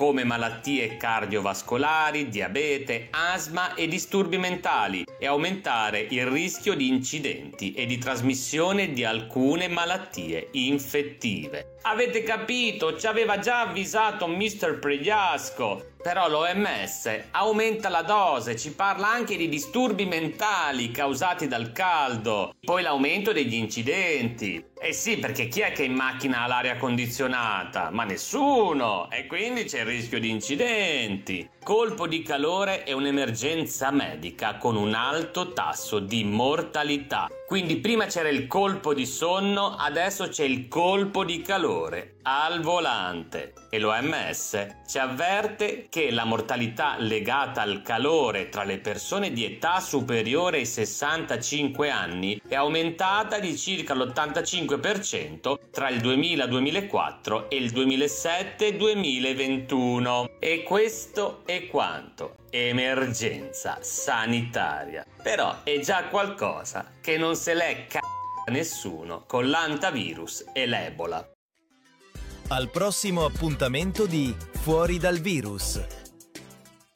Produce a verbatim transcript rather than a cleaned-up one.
come malattie cardiovascolari, diabete, asma e disturbi mentali, e aumentare il rischio di incidenti e di trasmissione di alcune malattie infettive. Avete capito? Ci aveva già avvisato mister Pregliasco. Però l'O M S aumenta la dose, ci parla anche di disturbi mentali causati dal caldo, poi l'aumento degli incidenti. Eh sì, perché chi è che in macchina ha l'aria condizionata? Ma nessuno! E quindi c'è il rischio di incidenti. Colpo di calore è un'emergenza medica con un alto tasso di mortalità. Quindi prima c'era il colpo di sonno, adesso c'è il colpo di calore al volante. E l'O M S ci avverte che la mortalità legata al calore tra le persone di età superiore ai sessantacinque anni è aumentata di circa l'ottantacinque per cento tra il duemila duemilaquattro e il duemilasette duemilaventuno. E questo è quanto. Emergenza sanitaria. Però è già qualcosa che non se l'è c***a nessuno con l'antivirus e l'Ebola. Al prossimo appuntamento di Fuori dal virus.